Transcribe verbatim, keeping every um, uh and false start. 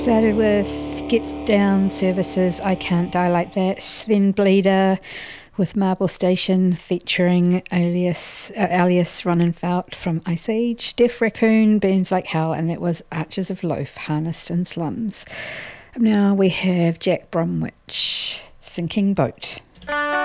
Started with Get Down Services, I Can't Die Like That, then Bleeder with Marble Station featuring Alias, uh, Alias Ronnenfeld from Ice Age, Deaf Raccoon, Burns Like Hell, and that was Archers of Loaf, Harnessed in Slums. Now we have Jack Bromwich, Sinking Boat.